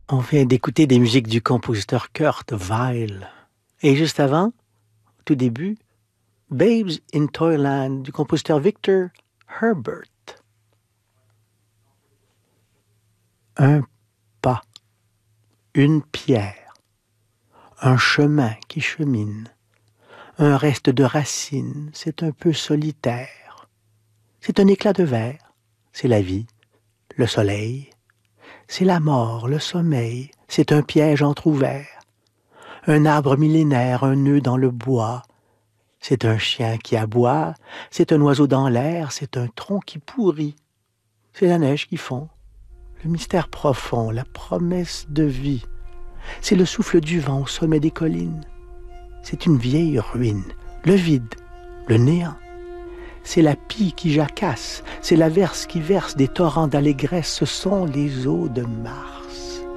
On vient d'écouter des musiques du compositeur Kurt Weill. Et juste avant, au tout début, Babes in Toyland du compositeur Victor Herbert. Un pas, une pierre, un chemin qui chemine, un reste de racines, c'est un peu solitaire. C'est un éclat de verre, c'est la vie, le soleil. C'est la mort, le sommeil, c'est un piège entr'ouvert. Un arbre millénaire, un nœud dans le bois. C'est un chien qui aboie, c'est un oiseau dans l'air, c'est un tronc qui pourrit. C'est la neige qui fond, le mystère profond, la promesse de vie. C'est le souffle du vent au sommet des collines. C'est une vieille ruine, le vide, le néant. C'est la pie qui jacasse, c'est l'averse qui verse des torrents d'allégresse, ce sont les eaux de Mars.